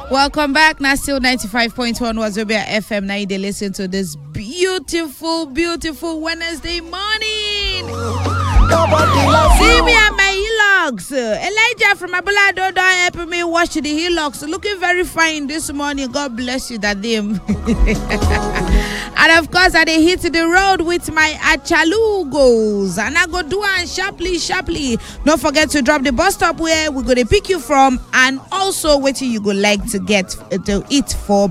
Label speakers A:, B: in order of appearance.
A: Welcome back. Now still 95.1 Wazobia FM. Now you listen to this beautiful Wednesday morning. See me and my hillocks. Elijah from Abolado don't help me wash the hillocks. Looking very fine this morning. God bless you, that them. And of course, I hit the road with my Achalugos. And I go do and sharply. Don't forget to drop the bus stop where we're going to pick you from. And also, what you go like to get to eat for